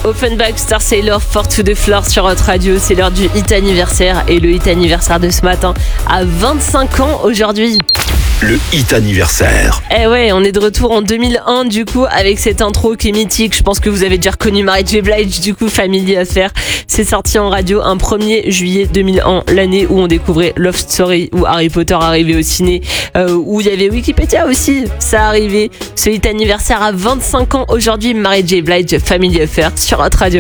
Offenbach, Star Sailor, Fort to the Floor sur notre radio. C'est l'heure du hit anniversaire. Et le hit anniversaire de ce matin a 25 ans aujourd'hui. Le hit anniversaire. Eh ouais, on est de retour en 2001 du coup avec cette intro qui est mythique. Je pense que vous avez déjà reconnu Mary J. Blige du coup, Family Affair. C'est sorti en radio un 1er juillet 2001, l'année où on découvrait Love Story, où Harry Potter arrivait au ciné, où il y avait Wikipédia aussi, ça arrivait. Ce hit anniversaire a 25 ans aujourd'hui, Mary J. Blige, Family Affair sur notre radio.